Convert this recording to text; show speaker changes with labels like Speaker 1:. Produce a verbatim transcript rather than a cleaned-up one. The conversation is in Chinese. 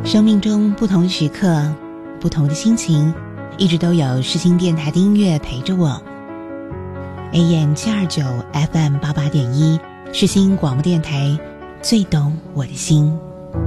Speaker 1: 生命中不同的时刻，不同的心情，一直都有世新电台的音乐陪着我。A M 七二九 F M 八八点一，世新广播电台，最懂我的心。